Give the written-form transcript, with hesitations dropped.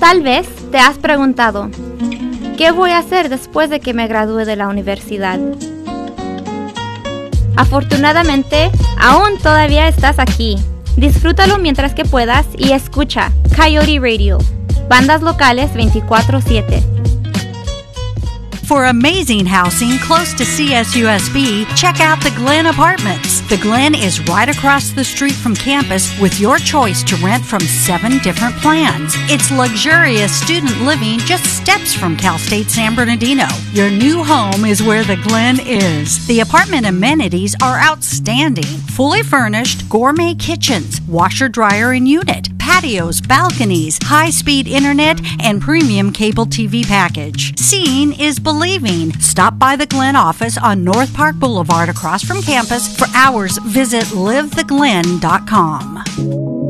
Tal vez te has preguntado, ¿qué voy a hacer después de que me gradúe de la universidad? Afortunadamente, aún todavía estás aquí. Disfrútalo mientras que puedas y escucha Coyote Radio, bandas locales 24/7. For amazing housing close to CSUSB, check out the Glen Apartments. The Glen is right across the street from campus with your choice to rent from 7 different plans. It's luxurious student living just steps from Cal State San Bernardino. Your new home is where the Glen is. The apartment amenities are outstanding. Fully furnished, gourmet kitchens, washer, dryer, and unit, patios, balconies, high-speed internet, and premium cable TV package. Seeing is believing. Stop by the Glen office on North Park Boulevard across from campus. For hours, visit livetheglen.com.